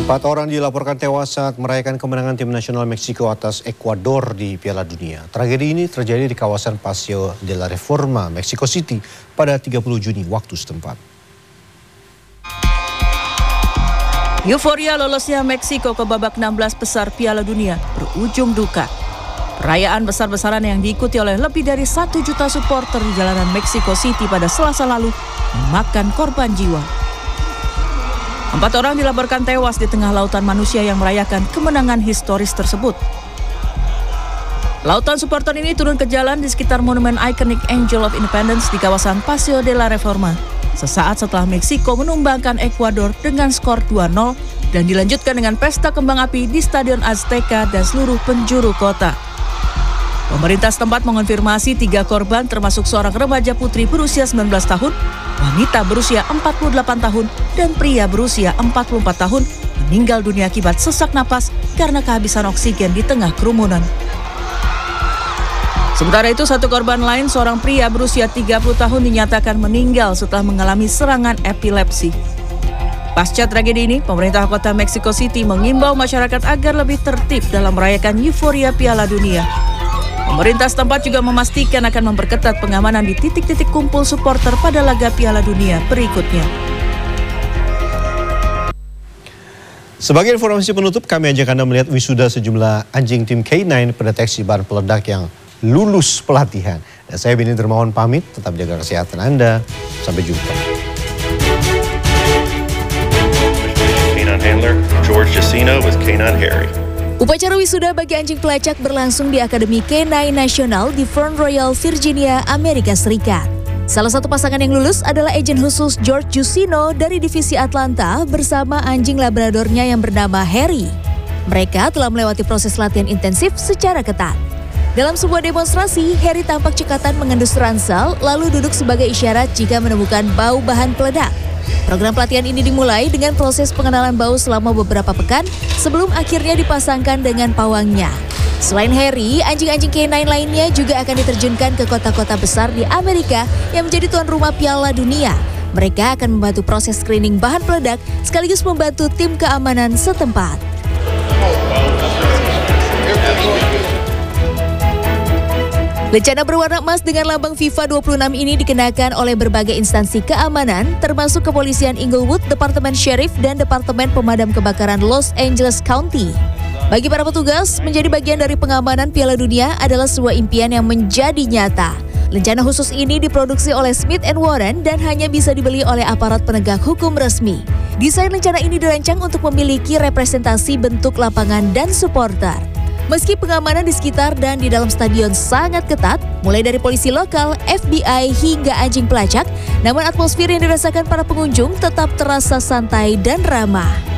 4 orang dilaporkan tewas saat merayakan kemenangan tim nasional Meksiko atas Ekuador di Piala Dunia. Tragedi ini terjadi di kawasan Paseo de la Reforma, Mexico City pada 30 Juni waktu setempat. Euforia lolosnya Meksiko ke babak 16 besar Piala Dunia berujung duka. Perayaan besar-besaran yang diikuti oleh lebih dari 1 juta supporter di jalanan Mexico City pada Selasa lalu memakan korban jiwa. 4 orang dilaporkan tewas di tengah lautan manusia yang merayakan kemenangan historis tersebut. Lautan supporter ini turun ke jalan di sekitar monumen ikonik Angel of Independence di kawasan Paseo de la Reforma, sesaat setelah Meksiko menumbangkan Ekuador dengan skor 2-0 dan dilanjutkan dengan pesta kembang api di Stadion Azteca dan seluruh penjuru kota. Pemerintah setempat mengonfirmasi 3 korban termasuk seorang remaja putri berusia 19 tahun, wanita berusia 48 tahun, dan pria berusia 44 tahun meninggal dunia akibat sesak napas karena kehabisan oksigen di tengah kerumunan. Sementara itu, 1 korban lain, seorang pria berusia 30 tahun dinyatakan meninggal setelah mengalami serangan epilepsi. Pasca tragedi ini, pemerintah kota Mexico City mengimbau masyarakat agar lebih tertib dalam merayakan euforia Piala Dunia. Pemerintah setempat juga memastikan akan memperketat pengamanan di titik-titik kumpul supporter pada laga Piala Dunia berikutnya. Sebagai informasi penutup, kami ajak Anda melihat wisuda sejumlah anjing tim K9 pendeteksi bahan peledak yang lulus pelatihan. Dan saya Beni Dermawan pamit, tetap jaga kesehatan Anda. Sampai jumpa. K9 handler George Jacino with K9 Harry. Upacara wisuda bagi anjing pelacak berlangsung di Akademi K9 Nasional di Front Royal, Virginia, Amerika Serikat. Salah satu pasangan yang lulus adalah agen khusus George Jacino dari Divisi Atlanta bersama anjing labradornya yang bernama Harry. Mereka telah melewati proses latihan intensif secara ketat. Dalam sebuah demonstrasi, Harry tampak cekatan mengendus ransel lalu duduk sebagai isyarat jika menemukan bau bahan peledak. Program pelatihan ini dimulai dengan proses pengenalan bau selama beberapa pekan sebelum akhirnya dipasangkan dengan pawangnya. Selain Harry, anjing-anjing K9 lainnya juga akan diterjunkan ke kota-kota besar di Amerika yang menjadi tuan rumah Piala Dunia. Mereka akan membantu proses screening bahan peledak sekaligus membantu tim keamanan setempat. Lencana berwarna emas dengan lambang FIFA 26 ini dikenakan oleh berbagai instansi keamanan, termasuk Kepolisian Inglewood, Departemen Sheriff, dan Departemen Pemadam Kebakaran Los Angeles County. Bagi para petugas, menjadi bagian dari pengamanan Piala Dunia adalah sebuah impian yang menjadi nyata. Lencana khusus ini diproduksi oleh Smith & Warren dan hanya bisa dibeli oleh aparat penegak hukum resmi. Desain lencana ini dirancang untuk memiliki representasi bentuk lapangan dan supporter. Meski pengamanan di sekitar dan di dalam stadion sangat ketat, mulai dari polisi lokal, FBI, hingga anjing pelacak, namun atmosfer yang dirasakan para pengunjung tetap terasa santai dan ramah.